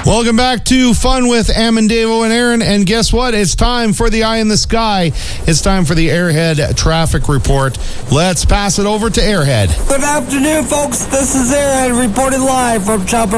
Welcome back to Fun with Amendevo and Aaron. And guess what? It's time for the Eye in the Sky. It's time for the Airhead Traffic Report. Let's pass it over to Airhead. Good afternoon, folks. This is Airhead reporting live from Chopper